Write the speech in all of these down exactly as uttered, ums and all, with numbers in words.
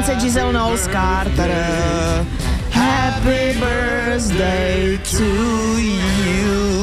Beyoncé, Giselle Knowles Carter. Happy birthday to you.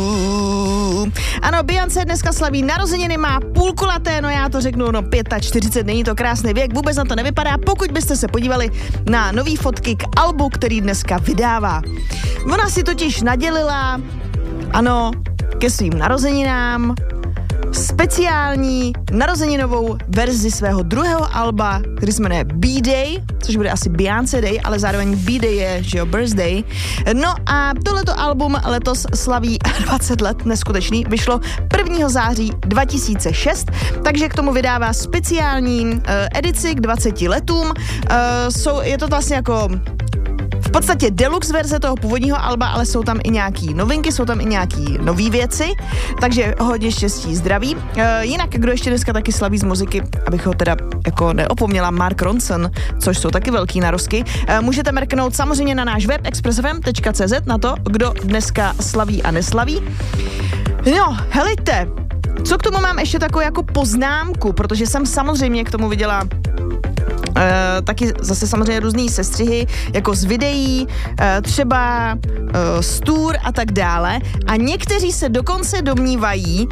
Ano, Beyoncé dneska slaví narozeniny, má půlkulaté, no já to řeknu, no čtyřicet pět, není to krásný věk, vůbec na to nevypadá, pokud byste se podívali na nový fotky k albu, který dneska vydává. Ona si totiž nadělila, ano, ke svým narozeninám speciální narozeninovou verzi svého druhého alba, který se jmenuje B-Day, což bude asi Beyoncé Day, ale zároveň B-Day je, že jo, birthday. No a tohleto album letos slaví dvacet let, neskutečný, vyšlo prvního září dva tisíce šest, takže k tomu vydává speciální uh, edici k dvaceti letům. Uh, jsou, je to vlastně jako v podstatě deluxe verze toho původního alba, ale jsou tam i nějaký novinky, jsou tam i nějaký nový věci, takže hodně štěstí, zdraví. E, jinak, kdo ještě dneska taky slaví z muziky, abych ho teda jako neopomněla, Mark Ronson, což jsou taky velký narozky, e, můžete mrknout samozřejmě na náš web express f m tečka c z na to, kdo dneska slaví a neslaví. No, helejte, co k tomu mám ještě takovou jako poznámku, protože jsem samozřejmě k tomu viděla Uh, taky zase samozřejmě různý sestřihy, jako z videí, uh, třeba uh, z tour a tak dále. A někteří se dokonce domnívají,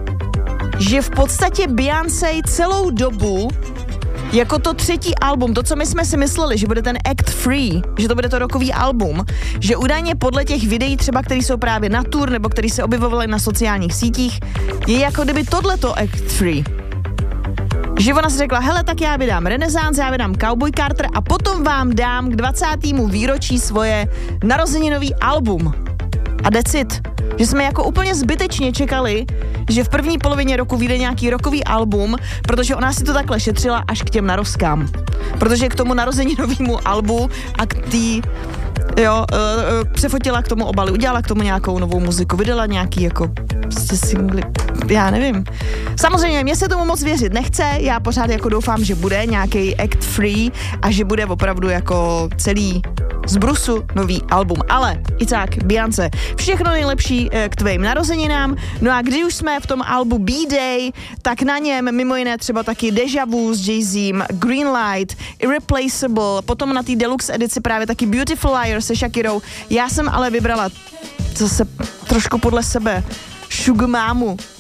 že v podstatě Beyoncé celou dobu jako to třetí album, to, co my jsme si mysleli, že bude ten Act Free, že to bude to rokový album, že údajně podle těch videí třeba, které jsou právě na tour nebo které se objevovaly na sociálních sítích, je jako kdyby tohleto Act Free. Že ona si řekla, hele, tak já vydám Renaissance, já vydám Cowboy Carter a potom vám dám k dvacátému výročí svoje narozeninový album. A that's it. Že jsme jako úplně zbytečně čekali, že v první polovině roku vyjde nějaký rokový album, protože ona si to takhle šetřila až k těm narozkám. Protože k tomu narozeninovému albu a k tý, jo, uh, uh, přefotila k tomu obaly, udělala k tomu nějakou novou muziku, vydala nějaký jako prostě singly, já nevím. Samozřejmě, mě se tomu moc věřit nechce, já pořád jako doufám, že bude nějaký Act Free a že bude opravdu jako celý z brusu nový album. Ale i tak, Beyoncé, všechno nejlepší k tvým narozeninám. No a když už jsme v tom albu B-Day, tak na něm mimo jiné třeba taky Deja Vu s Jay-Zem, Greenlight, Irreplaceable, potom na té deluxe edici právě taky Beautiful Liar se Shakirou. Já jsem ale vybrala zase trošku podle sebe Sugar Mámu